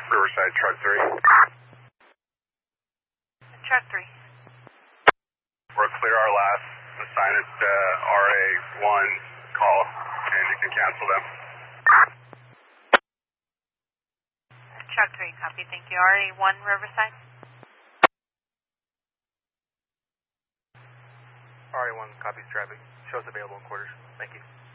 Riverside, truck 3. Truck 3. We're clear our last. Assign it to RA1 call, and you can cancel them. Truck 3, copy, thank you. RA1 Riverside. RA1 copies traffic. Shows available in quarters. Thank you.